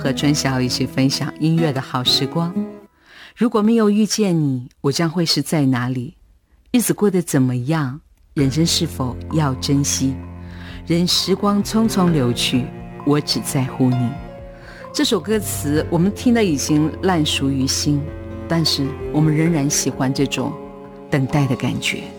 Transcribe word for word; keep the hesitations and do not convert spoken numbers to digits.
和春晓一起分享音乐的好时光。如果没有遇见你，我将会是在哪里？日子过得怎么样？人生是否要珍惜？任时光匆匆流去，我只在乎你。这首歌词我们听得已经烂熟于心，但是我们仍然喜欢这种等待的感觉。